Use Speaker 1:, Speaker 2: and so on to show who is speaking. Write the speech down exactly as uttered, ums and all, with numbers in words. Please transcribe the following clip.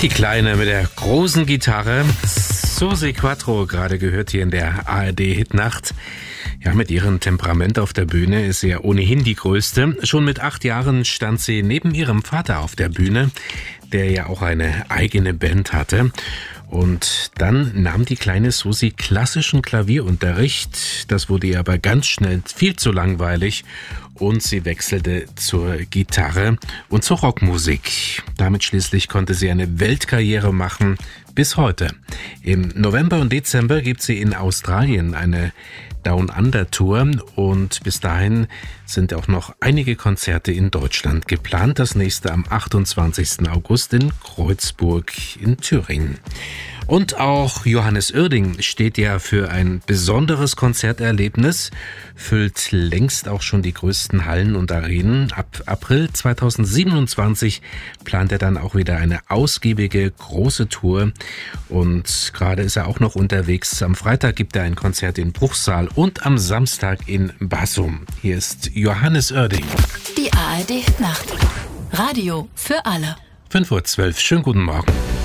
Speaker 1: Die Kleine mit der großen Gitarre. Susi Quatro, gerade gehört hier in der A R D-Hitnacht. Ja, mit ihrem Temperament auf der Bühne ist sie ja ohnehin die Größte. Schon mit acht Jahren stand sie neben ihrem Vater auf der Bühne, der ja auch eine eigene Band hatte. Und dann nahm die kleine Susi klassischen Klavierunterricht. Das wurde ihr aber ganz schnell viel zu langweilig und sie wechselte zur Gitarre und zur Rockmusik. Damit schließlich konnte sie eine Weltkarriere machen, bis heute. Im November und Dezember gibt sie in Australien eine Down Under Tour und bis dahin sind auch noch einige Konzerte in Deutschland geplant. Das nächste am achtundzwanzigsten August in Kreuzburg in Thüringen. Und auch Johannes Oerding steht ja für ein besonderes Konzerterlebnis, füllt längst auch schon die größten Hallen und Arenen. Ab April zweitausendsiebenundzwanzig plant er dann auch wieder eine ausgiebige große Tour und gerade ist er auch noch unterwegs. Am Freitag gibt er ein Konzert in Bruchsal und am Samstag in Basum. Hier ist Johannes Oerding.
Speaker 2: Die A R D Nacht. Radio für alle.
Speaker 1: fünf Uhr zwölf. Schönen guten Morgen.